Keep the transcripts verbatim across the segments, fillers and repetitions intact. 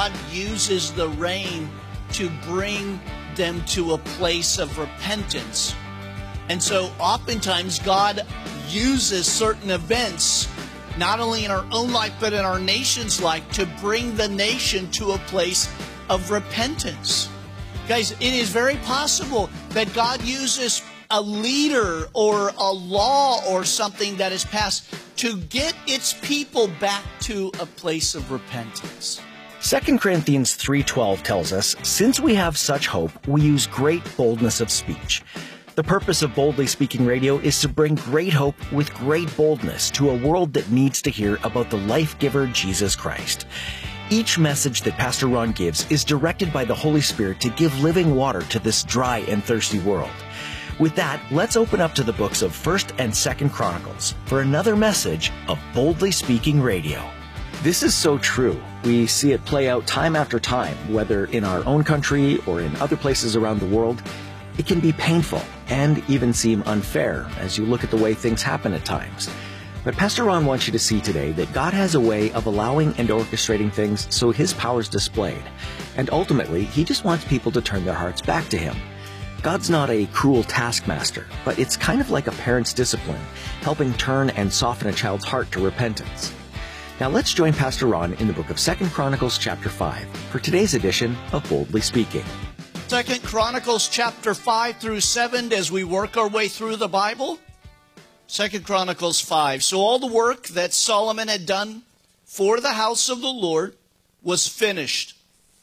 God uses the rain to bring them to a place of repentance. And so oftentimes God uses certain events, not only in our own life, but in our nation's life, to bring the nation to a place of repentance. Guys, it is very possible that God uses a leader or a law or something that is passed to get its people back to a place of repentance. Second Corinthians three twelve tells us, "Since we have such hope, we use great boldness of speech." The purpose of Boldly Speaking Radio is to bring great hope with great boldness to a world that needs to hear about the life-giver Jesus Christ. Each message that Pastor Ron gives is directed by the Holy Spirit to give living water to this dry and thirsty world. With that, let's open up to the books of First and Second Chronicles for another message of Boldly Speaking Radio. This is so true. We see it play out time after time, whether in our own country or in other places around the world. It can be painful and even seem unfair as you look at the way things happen at times. But Pastor Ron wants you to see today that God has a way of allowing and orchestrating things so His power is displayed. And ultimately, He just wants people to turn their hearts back to Him. God's not a cruel taskmaster, but it's kind of like a parent's discipline, helping turn and soften a child's heart to repentance. Now let's join Pastor Ron in the book of Second Chronicles chapter five for today's edition of Boldly Speaking. Second Chronicles chapter five through seven as we work our way through the Bible. Second Chronicles five. So all the work that Solomon had done for the house of the Lord was finished.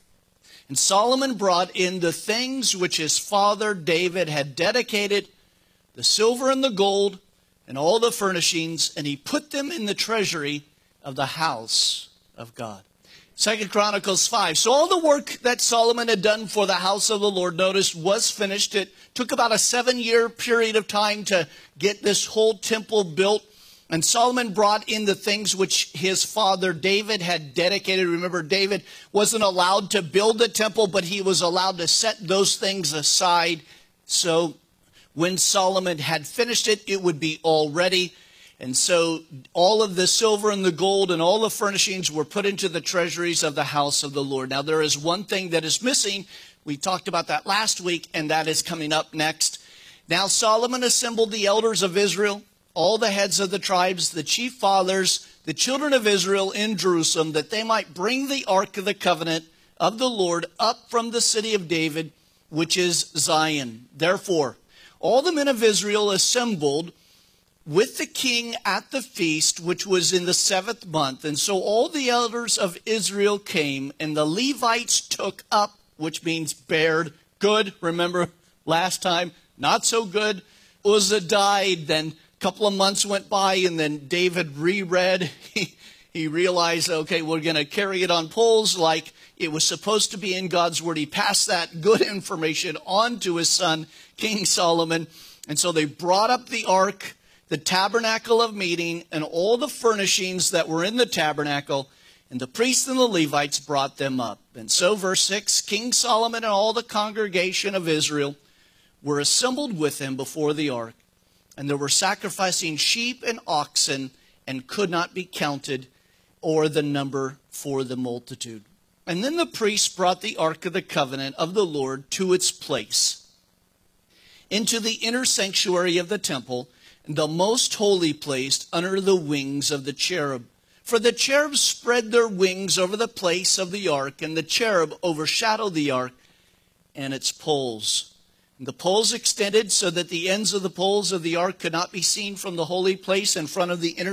And Solomon brought in the things which his father David had dedicated, the silver and the gold and all the furnishings, and he put them in the treasury of the house of God. Second Chronicles five. So all the work that Solomon had done for the house of the Lord, notice, was finished. It took about a seven-year period of time to get this whole temple built. And Solomon brought in the things which his father David had dedicated. Remember, David wasn't allowed to build the temple, but he was allowed to set those things aside. So when Solomon had finished it, it would be all ready. And so all of the silver and the gold and all the furnishings were put into the treasuries of the house of the Lord. Now there is one thing that is missing. We talked about that last week, and that is coming up next. Now Solomon assembled the elders of Israel, all the heads of the tribes, the chief fathers, the children of Israel in Jerusalem, that they might bring the ark of the covenant of the Lord up from the city of David, which is Zion. Therefore, all the men of Israel assembled with the king at the feast, which was in the seventh month. And so all the elders of Israel came, and the Levites took up, which means bared, good. Remember last time, not so good. Uzzah died, then a couple of months went by, and then David reread. He, he realized, okay, we're going to carry it on poles like it was supposed to be in God's word. He passed that good information on to his son, King Solomon. And so they brought up the ark, the tabernacle of meeting, and all the furnishings that were in the tabernacle, and the priests and the Levites brought them up. And so, verse six, King Solomon and all the congregation of Israel were assembled with him before the ark, and they were sacrificing sheep and oxen, and could not be counted, or the number for the multitude. And then the priests brought the ark of the covenant of the Lord to its place, into the inner sanctuary of the temple, the most holy place, under the wings of the cherub. For the cherubs spread their wings over the place of the ark, and the cherub overshadowed the ark and its poles. And the poles extended so that the ends of the poles of the ark could not be seen from the holy place in front of the inner